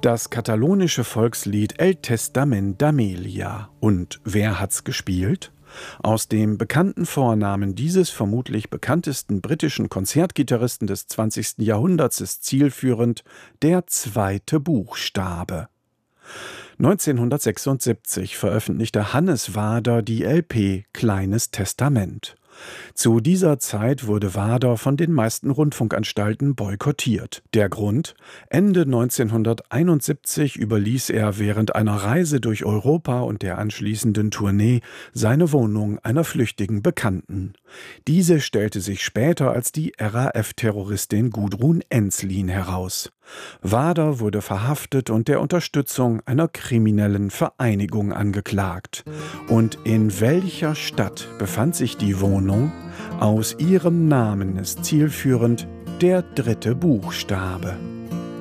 Das katalonische Volkslied El Testament d'Amelia. Und wer hat's gespielt? Aus dem bekannten Vornamen dieses vermutlich bekanntesten britischen Konzertgitarristen des 20. Jahrhunderts ist zielführend der zweite Buchstabe. 1976 veröffentlichte Hannes Wader die LP Kleines Testament. Zu dieser Zeit wurde Wader von den meisten Rundfunkanstalten boykottiert. Der Grund? Ende 1971 überließ er während einer Reise durch Europa und der anschließenden Tournee seine Wohnung einer flüchtigen Bekannten. Diese stellte sich später als die RAF-Terroristin Gudrun Ensslin heraus. Wader wurde verhaftet und der Unterstützung einer kriminellen Vereinigung angeklagt. Und in welcher Stadt befand sich die Wohnung? Aus ihrem Namen ist zielführend der dritte Buchstabe.